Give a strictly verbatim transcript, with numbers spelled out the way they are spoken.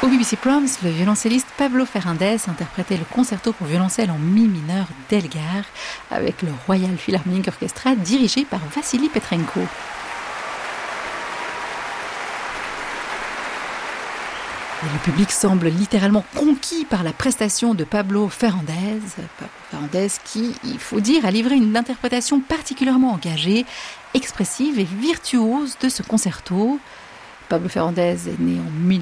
Au B B C Proms, le violoncelliste Pablo Ferrandez interprétait le concerto pour violoncelle en mi mineur d'Elgar avec le Royal Philharmonic Orchestra dirigé par Vassili Petrenko. Et le public semble littéralement conquis par la prestation de Pablo Ferrandez. Pablo Ferrandez qui, il faut dire, a livré une interprétation particulièrement engagée, expressive et virtuose de ce concerto. Pablo Ferrandez est né en mille